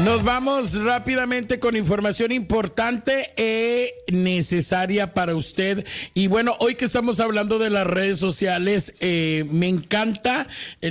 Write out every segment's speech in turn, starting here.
Nos vamos rápidamente con información importante e necesaria para usted. Y bueno, hoy que estamos hablando de las redes sociales, me encanta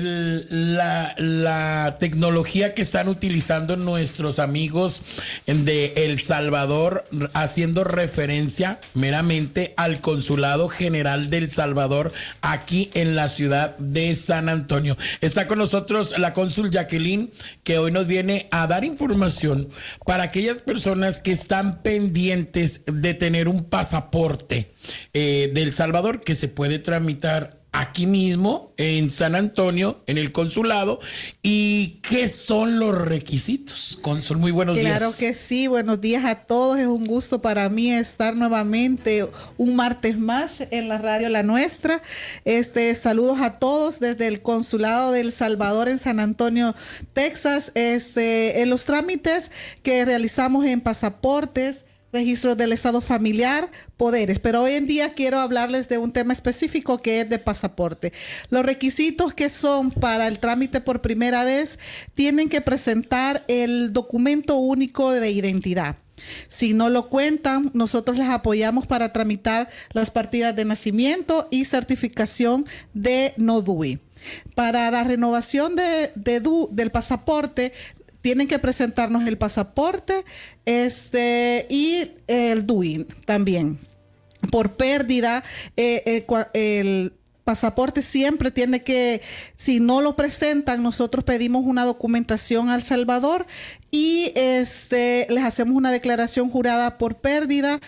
la tecnología que están utilizando nuestros amigos de El Salvador, haciendo referencia meramente al Consulado General de El Salvador aquí en la ciudad de San Antonio. Está con nosotros la cónsul Jacqueline, que hoy nos viene a dar información para aquellas personas que están pendientes de tener un pasaporte de El Salvador que se puede tramitar aquí mismo en San Antonio, en el consulado. ¿Y qué son los requisitos? Cónsul, muy buenos días. Claro que sí, buenos días a todos. Es un gusto para mí estar nuevamente un martes más en la radio La Nuestra. Saludos a todos desde el consulado de El Salvador en San Antonio, Texas. En los trámites que realizamos en pasaportes, registros del estado familiar, poderes, pero hoy en día quiero hablarles de un tema específico que es de pasaporte. Los requisitos que son para el trámite por primera vez: tienen que presentar el documento único de identidad. Si no lo cuentan, nosotros les apoyamos para tramitar las partidas de nacimiento y certificación de no DUI. Para la renovación del pasaporte, tienen que presentarnos el pasaporte y el DUI también. Por pérdida, el pasaporte siempre tiene que, si no lo presentan, nosotros pedimos una documentación al Salvador y les hacemos una declaración jurada por pérdida.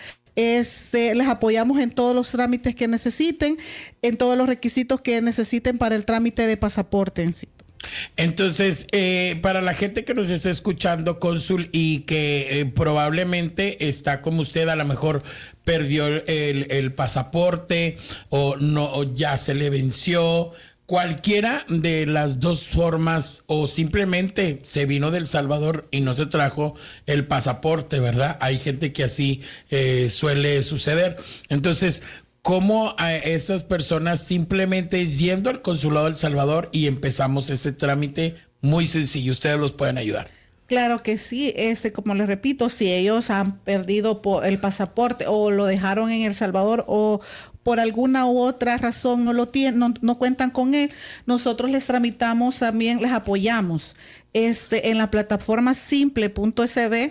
Les apoyamos en todos los trámites que necesiten, en todos los requisitos que necesiten para el trámite de pasaporte en sí. Entonces, para la gente que nos está escuchando, cónsul, y que probablemente está como usted, a lo mejor perdió el pasaporte o no, o ya se le venció, cualquiera de las dos formas, o simplemente se vino de El Salvador y no se trajo el pasaporte, ¿verdad? Hay gente que así suele suceder. Entonces, ¿cómo a estas personas simplemente yendo al consulado de El Salvador y empezamos ese trámite muy sencillo? Ustedes los pueden ayudar. Claro que sí, como les repito, si ellos han perdido el pasaporte o lo dejaron en El Salvador o por alguna u otra razón no lo tienen, no cuentan con él, nosotros les tramitamos también, les apoyamos en la plataforma simple.sb.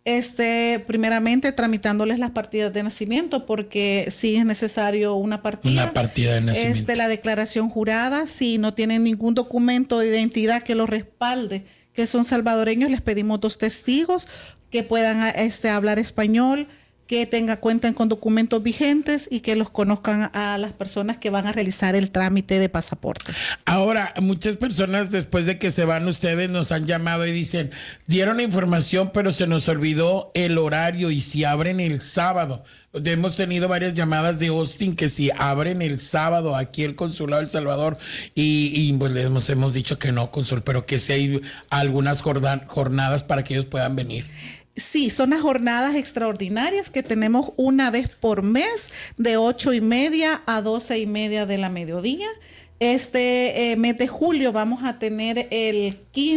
Primeramente tramitándoles las partidas de nacimiento, porque sí es necesario una partida de nacimiento. La declaración jurada, si no tienen ningún documento de identidad que los respalde, que son salvadoreños, les pedimos 2 testigos que puedan hablar español, que cuenten con documentos vigentes y que los conozcan a las personas que van a realizar el trámite de pasaporte. Ahora, muchas personas después de que se van ustedes nos han llamado y dicen, dieron la información pero se nos olvidó el horario y si abren el sábado. Hemos tenido varias llamadas de Austin que si abren el sábado aquí el consulado de El Salvador y pues les hemos dicho que no, cónsul, pero que si hay algunas jornadas para que ellos puedan venir. Sí, son las jornadas extraordinarias que tenemos una vez por mes de 8:30 a 12:30 de la mediodía. Mes de julio vamos a tener el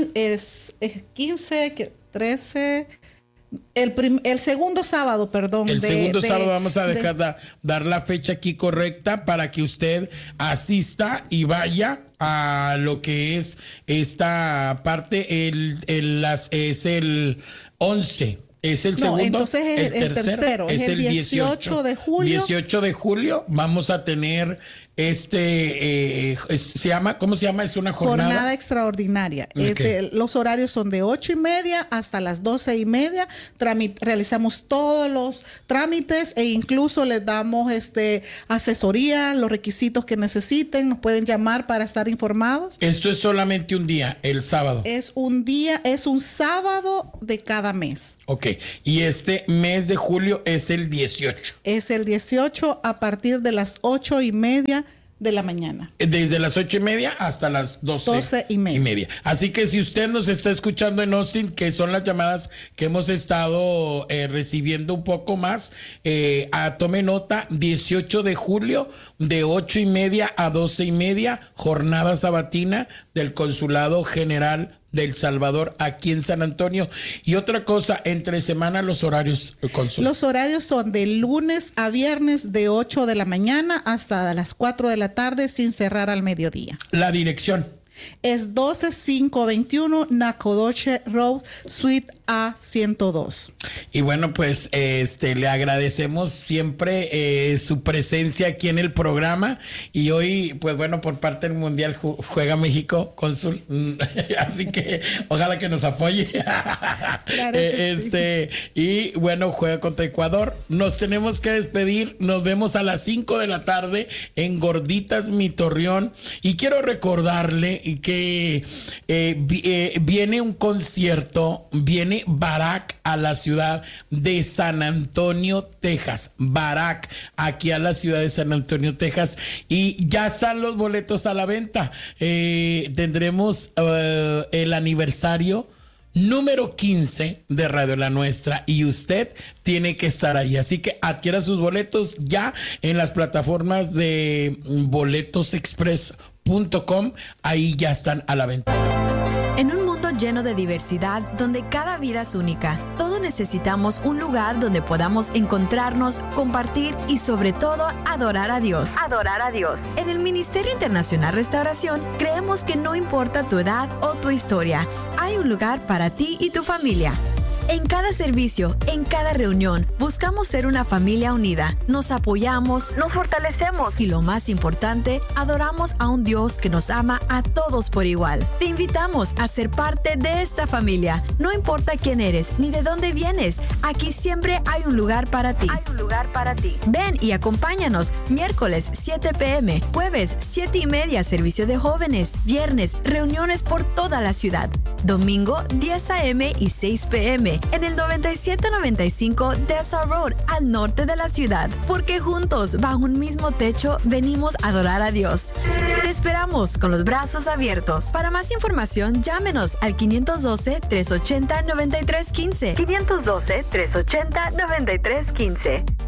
15, 13... El segundo sábado, perdón. El segundo sábado vamos a dejar dar la fecha aquí correcta para que usted asista y vaya a lo que es esta parte. Es el 11. Es el segundo. Entonces el tercero. Es el 18 de julio. 18 de julio vamos a tener ¿cómo se llama? Es una jornada extraordinaria. Okay. Los horarios son de 8:30 hasta las 12:30. Realizamos todos los trámites e incluso les damos asesoría, los requisitos que necesiten. Nos pueden llamar para estar informados. Esto es solamente un día, el sábado. Es un sábado de cada mes. Ok. Y este mes de julio es el 18. Es el 18 a partir de las 8:30 de la mañana. Desde las 8:30 hasta las 12:30. Así que si usted nos está escuchando en Austin, que son las llamadas que hemos estado recibiendo un poco más, tome nota, 18 de julio, de 8:30 a 12:30, jornada sabatina del Consulado General del Salvador aquí en San Antonio. Y otra cosa, entre semana los horarios, cónsul. Los horarios son de lunes a viernes de 8 de la mañana hasta las 4 de la tarde sin cerrar al mediodía. La dirección es 12521 Nacogdoches Road, Suite A102. Y bueno, pues le agradecemos siempre su presencia aquí en el programa. Y hoy, pues bueno, por parte del Mundial juega México, cónsul. Así que ojalá que nos apoye. Claro que sí. Y bueno, juega contra Ecuador. Nos tenemos que despedir. Nos vemos a las 5 de la tarde en Gorditas Mi Torreón. Y quiero recordarle que viene un concierto, viene Barak a la ciudad de San Antonio, Texas. Barak aquí a la ciudad de San Antonio, Texas. Y ya están los boletos a la venta. Tendremos el aniversario número 15 de Radio La Nuestra y usted tiene que estar ahí. Así que adquiera sus boletos ya en las plataformas de boletosexpress.com. Ahí ya están a la venta. En un mundo lleno de diversidad, donde cada vida es única, todos necesitamos un lugar donde podamos encontrarnos, compartir y sobre todo adorar a Dios. Adorar a Dios. En el Ministerio Internacional Restauración creemos que no importa tu edad o tu historia, hay un lugar para ti y tu familia. En cada servicio, en cada reunión, buscamos ser una familia unida. Nos apoyamos, nos fortalecemos y lo más importante, adoramos a un Dios que nos ama a todos por igual. Te invitamos a ser parte de esta familia. No importa quién eres ni de dónde vienes, aquí siempre hay un lugar para ti. Hay un lugar para ti. Ven y acompáñanos. Miércoles 7 p.m., jueves 7:30 servicio de jóvenes, viernes reuniones por toda la ciudad, domingo 10 a.m. y 6 p.m. en el 9795 Dessau Road, al norte de la ciudad, porque juntos, bajo un mismo techo, venimos a adorar a Dios. Te esperamos con los brazos abiertos. Para más información, llámenos al 512-380-9315. 512-380-9315.